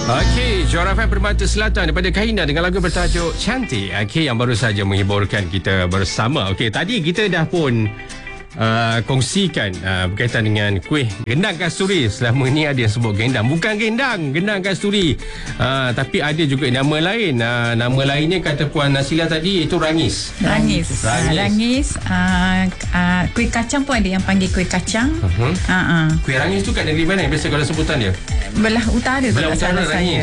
Okey, Johor FM Permata Selatan daripada Kahina dengan lagu bertajuk Cantik. Okey, yang baru saja menghiburkan kita bersama. Okey, tadi kita dah pun kongsikan berkaitan dengan kuih gendang kasturi. Selama ni ada yang sebut gendang, bukan gendang kasturi, tapi ada juga nama lain. Nama lainnya kata Puan Nasila tadi itu rangis. Kuih kacang pun ada yang panggil kuih kacang. Kuih rangis tu kat negeri mana biasa kalau sebutan dia? Belah utara. Belah utara rangis.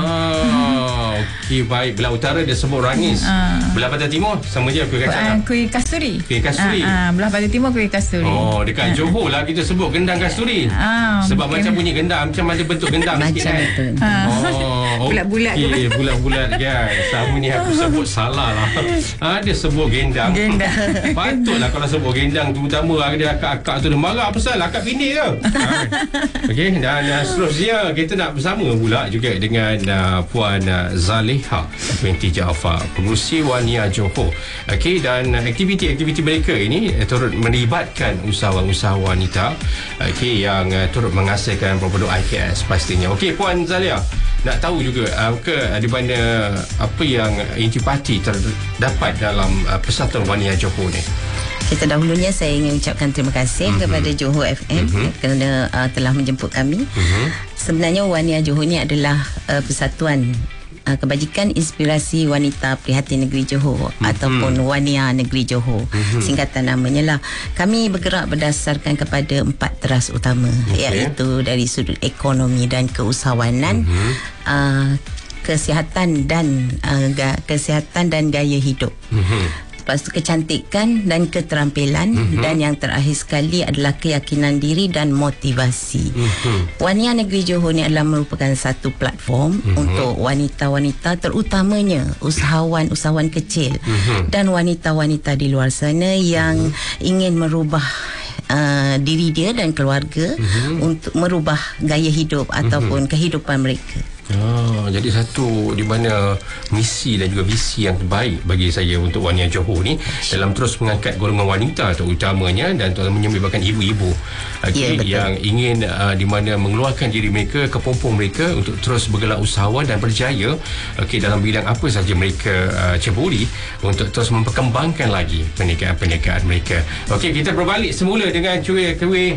Okey, baik. Belah utara dia sebut rangis. Belah pantai timur sama je kuih kacang. Kuih kasturi. Belah pantai timur kuih kasturi. Oh, dekat Johor lah kita sebut gendang kasturi. Sebab macam bunyi gendang, macam ada bentuk gendang sikit kan. Bulat-bulat. Okey, bulat-bulat kan. Sama ni aku sebut salah lah. Ada sebut gendang. Patutlah kalau sebut gendang, terutama ada akak-akak tu dia marah pasal akak bini ke. Okey, dan seterusnya kita nak bersama pula juga dengan Puan Zaliha binti Jaafar, pengurusi Wania Johor. Okey, dan aktiviti-aktiviti mereka ini turut melibatkan usahawan-usahawan wanita yang turut menghasilkan produk IKS pastinya. Okey, Puan Zaliha, nak tahu juga di mana apa yang intipati terdapat dalam Persatuan Wania Johor ni. Kita dahulunya saya ingin ucapkan terima kasih kepada Johor FM kerana telah menjemput kami. Sebenarnya Wania Johor ni adalah persatuan kebajikan inspirasi wanita prihatin negeri Johor ataupun Wania Negeri Johor, singkatan namanya lah. Kami bergerak berdasarkan kepada 4 teras utama, iaitu dari sudut ekonomi dan keusahawanan, kesihatan dan gaya hidup. Lepas tu kecantikan dan keterampilan, dan yang terakhir sekali adalah keyakinan diri dan motivasi. Wania Negeri Johor ni adalah merupakan satu platform untuk wanita-wanita, terutamanya usahawan-usahawan kecil dan wanita-wanita di luar sana yang ingin merubah diri dia dan keluarga untuk merubah gaya hidup ataupun kehidupan mereka. Jadi satu di mana misi dan juga visi yang terbaik bagi saya untuk Wania Johor ni dalam terus mengangkat golongan wanita terutamanya, dan menyebabkan ibu-ibu yang ingin di mana mengeluarkan diri mereka, kepompong mereka untuk terus bergerak usahawan dan berjaya dalam bidang apa saja mereka ceburi untuk terus memperkembangkan lagi perniagaan mereka. Okey, kita berbalik semula dengan kuih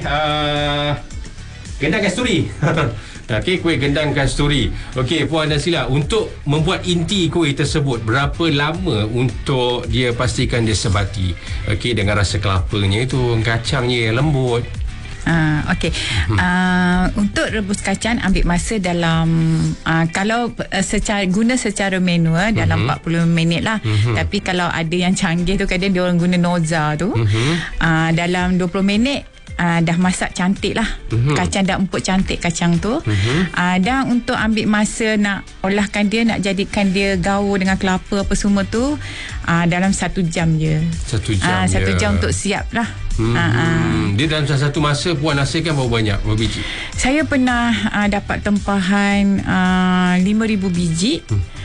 gendang kasturi. Okey, kuih gendang kasturi. Okey, Puan Nasila, untuk membuat inti kuih tersebut berapa lama untuk dia pastikan dia sebati? Okey, dengan rasa kelapanya itu, kacangnya yang lembut. Okey. Untuk rebus kacang ambil masa dalam kalau secara manual dalam 40 minit lah. Tapi kalau ada yang canggih tu, kadang dia orang guna noza tu, dalam 20 minit dah masak cantik lah. Kacang dah empuk cantik kacang tu. Dan untuk ambil masa nak olahkan dia, nak jadikan dia gaul dengan kelapa apa semua tu, dalam 1 jam je. 1 jam untuk siap lah. Dia dalam satu masa Puan hasilkan berapa banyak, berapa biji? Saya pernah dapat tempahan 5,000 biji.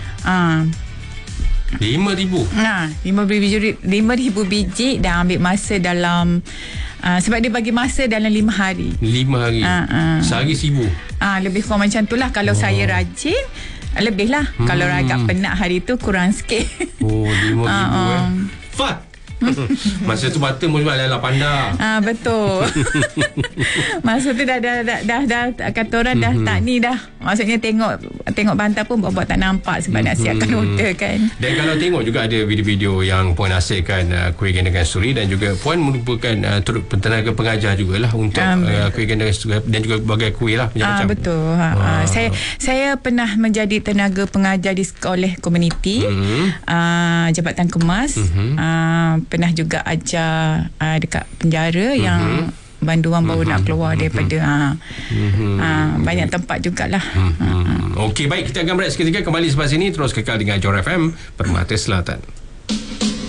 5,000 biji dan ambil masa dalam sebab dia bagi masa dalam 5 hari. 5 hari. Sehari 1,000. Lebih kurang macam tu lah. Kalau saya rajin, lebih lah. Kalau agak penat hari tu, kurang sikit. 5,000 masa tu mata mula dah pandang. Betul. Masa tu dah kata orang dah tak ni dah. Maksudnya tengok bantal pun buat tak nampak sebab nak siapkan order kan. Dan kalau tengok juga ada video-video yang Puan hasilkan kuih gendang kasturi, dan juga Puan merupakan turut tenaga pengajar jugalah untuk kuih gendang kasturi dan juga berbagai kuih lah macam-macam. Betul. Saya pernah menjadi tenaga pengajar di sekolah komuniti, Jabatan Kemas. Pernah juga ajar dekat penjara yang banduan baru nak keluar daripada banyak tempat jugalah. Okey, baik, kita akan berehat seketika, kembali selepas ini. Terus kekal dengan Johor FM Permata Selatan.